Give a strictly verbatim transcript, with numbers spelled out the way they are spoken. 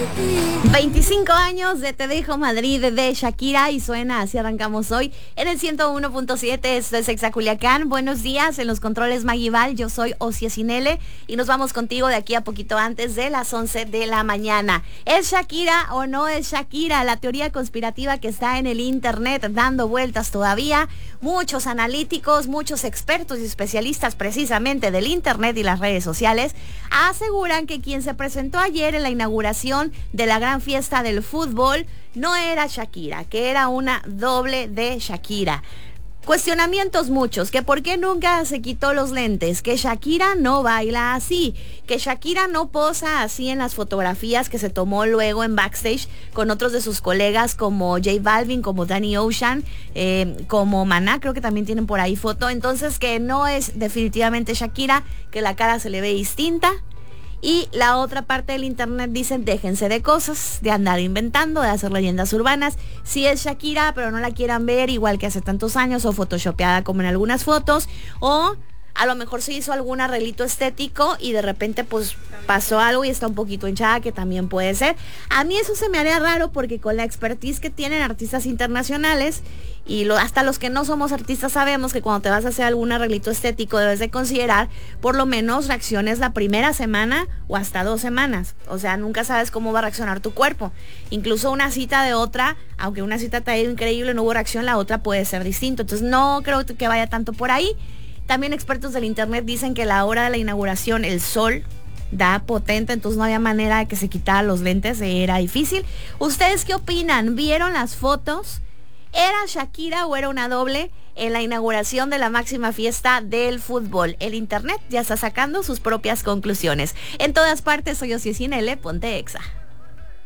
veinticinco años de Te Dejo Madrid de Shakira y suena así arrancamos hoy en el ciento uno punto siete. Esto es Exa Culiacán. Buenos días, en los controles Maguival, yo soy Osia Cinele y nos vamos contigo de aquí a poquito antes de las once de la mañana. ¿Es Shakira o no es Shakira? La teoría conspirativa que está en el internet dando vueltas todavía. Muchos analíticos, muchos expertos y especialistas precisamente del internet y las redes sociales aseguran que quien se presentó ayer en la inauguración de la gran fiesta del fútbol no era Shakira, que era una doble de Shakira. Cuestionamientos muchos, que por qué nunca se quitó los lentes, que Shakira no baila así, que Shakira no posa así en las fotografías que se tomó luego en backstage con otros de sus colegas como J Balvin, como Danny Ocean, eh, como Maná, creo que también tienen por ahí foto. Entonces que no es definitivamente Shakira, que la cara se le ve distinta. Y la otra parte del internet dicen, déjense de cosas, de andar inventando, de hacer leyendas urbanas. Si es Shakira, pero no la quieran ver igual que hace tantos años, o photoshopeada como en algunas fotos, o a lo mejor se hizo algún arreglito estético y de repente pues pasó algo y está un poquito hinchada, que también puede ser. A mí eso se me haría raro porque con la expertise que tienen artistas internacionales y lo, hasta los que no somos artistas sabemos que cuando te vas a hacer algún arreglito estético debes de considerar por lo menos reacciones la primera semana o hasta dos semanas. O sea, nunca sabes cómo va a reaccionar tu cuerpo. Incluso una cita de otra, aunque una cita te ha ido increíble, no hubo reacción, la otra puede ser distinto. Entonces no creo que vaya tanto por ahí. También expertos del internet dicen que la hora de la inauguración, el sol da potente, entonces no había manera de que se quitara los lentes, era difícil. ¿Ustedes qué opinan? ¿Vieron las fotos? ¿Era Shakira o era una doble en la inauguración de la máxima fiesta del fútbol? El internet ya está sacando sus propias conclusiones. En todas partes, soy Osia Cinele, ponte Exa.